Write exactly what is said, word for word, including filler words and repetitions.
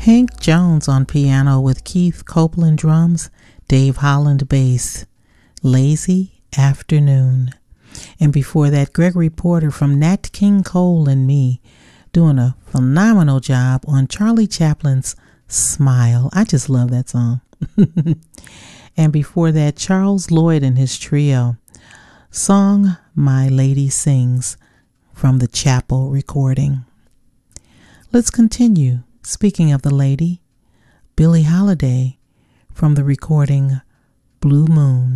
Hank Jones on piano with Keith Copeland drums, Dave Holland bass, Lazy Afternoon. And before that, Gregory Porter from Nat King Cole and Me doing a phenomenal job on Charlie Chaplin's Smile. I just love that song. And before that, Charles Lloyd and his trio, Song My Lady Sings from the Chapel recording. Let's continue. Speaking of the lady, Billie Holiday from the recording Blue Moon.